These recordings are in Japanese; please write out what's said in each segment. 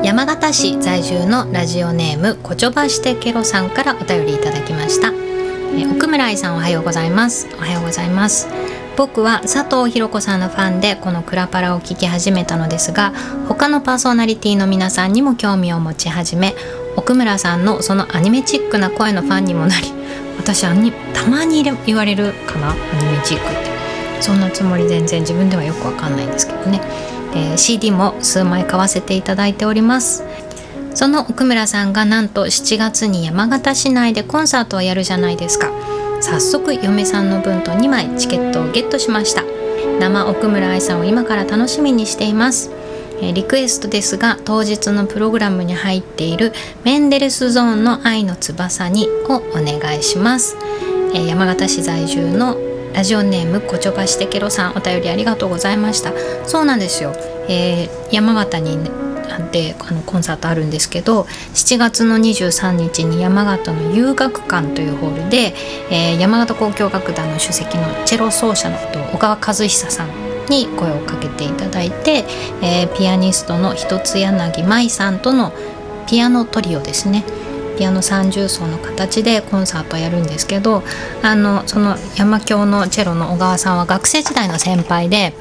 山形市在住のラジオネームこちょばしてケロさんからお便りいただきました。奥村愛さん、おはようございます。おはようございます。僕は佐藤ひろ子さんのファンでこのクラパラを聞き始めたのですが、他のパーソナリティの皆さんにも興味を持ち始め、奥村さんのそのアニメチックな声のファンにもなり、私たまに言われるかな、アニメチックって。そんなつもり全然自分ではよくわかんないんですけどね。CD も数枚買わせていただいております。その奥村さんがなんと7月に山形市内でコンサートをやるじゃないですか。早速嫁さんの分と2枚チケットをゲットしました。生奥村愛さんを今から楽しみにしています。リクエストですが、当日のプログラムに入っているメンデルスゾーンの愛の翼にをお願いします。山形市在住のラジオネームこちょばしてケロさん、お便りありがとうございました。そうなんですよ、山形に、でコンサートあるんですけど、7月の23日に山形の遊学館というホールで、山形交響楽団の首席のチェロ奏者の小川和久さんに声をかけていただいて、ピアニストの一つ柳舞さんとのピアノトリオですね、ピアノ三重奏の形でコンサートをやるんですけど、その山響のチェロの小川さんは学生時代の先輩で、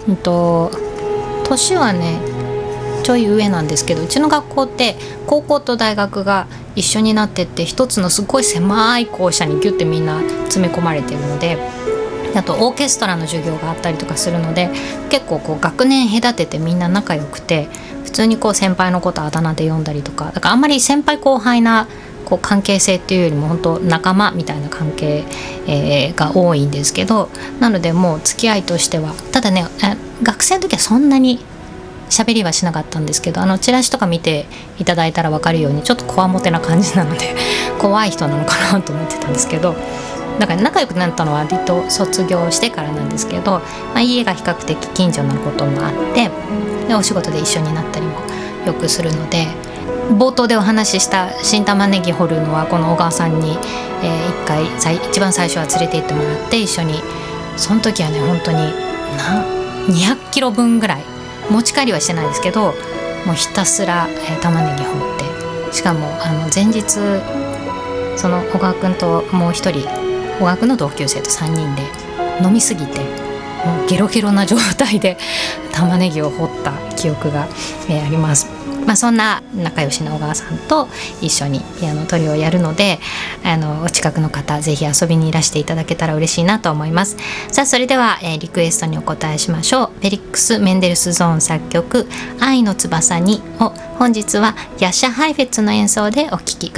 年はねちょい上なんですけど、うちの学校って高校と大学が一緒になってって一つのすごい狭い校舎にギュッてみんな詰め込まれてるので、あとオーケストラの授業があったりとかするので、結構こう学年隔ててみんな仲良くて、普通にこう先輩のことあだ名で呼んだりとか、だからあんまり先輩後輩なこう関係性っていうよりも本当仲間みたいな関係、が多いんですけど、なのでもう付き合いとしては、ただね、学生の時はそんなに喋りはしなかったんですけど、チラシとか見ていただいたら分かるようにちょっとこわもてな感じなので怖い人なのかなと思ってたんですけど、だから仲良くなったのは割と卒業してからなんですけど、家が比較的近所なこともあって、でお仕事で一緒になったりもよくするので、冒頭でお話しした新玉ねぎ掘るのはこの小川さんに、一番最初は連れて行ってもらって一緒に、その時はね本当に200キロ分ぐらい持ち帰りはしてないですけど、もうひたすら、玉ねぎ掘って、しかも前日その小川くんともう一人小川くんの同級生と3人で飲みすぎてもうゲロゲロな状態で玉ねぎを掘った記憶が、あります。そんな仲良しの小川さんと一緒にピアノトリオをやるので、お近くの方ぜひ遊びにいらしていただけたら嬉しいなと思います。さあそれでは、リクエストにお答えしましょう。フェリックス・メンデルスゾーン作曲愛の翼にを本日はヤッシャ・ハイフェツの演奏でお聴きください。